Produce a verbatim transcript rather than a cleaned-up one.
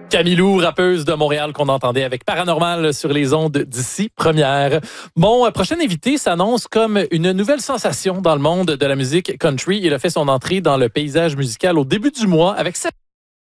Camilou, rappeuse de Montréal qu'on entendait avec Paranormal sur les ondes d'ici première. Mon prochain invité s'annonce comme une nouvelle sensation dans le monde de la musique country. Il a fait son entrée dans le paysage musical au début du mois avec sa